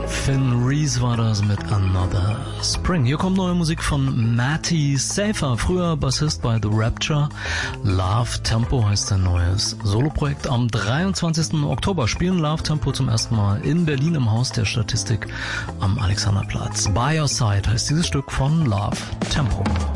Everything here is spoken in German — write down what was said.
Finn Reese war das mit Another Spring. Hier kommt neue Musik von Matty Safer, früher Bassist bei The Rapture. Love Tempo heißt sein neues Soloprojekt. Am 23. Oktober spielen Love Tempo zum ersten Mal in Berlin im Haus der Statistik am Alexanderplatz. By Your Side heißt dieses Stück von Love Tempo.